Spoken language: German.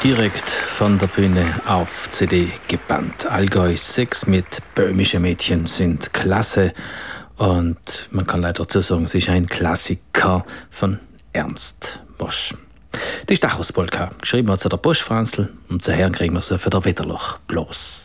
direkt von der Bühne auf CD gebannt. Allgäu 6 mit Böhmische Mädchen sind klasse und man kann leider dazu sagen, es ist ein Klassiker von Ernst Bosch. Die Stachus-Polka, geschrieben hat sie der Bosch Franzl und zu hören kriegen wir sie für der Wetterloch bloß.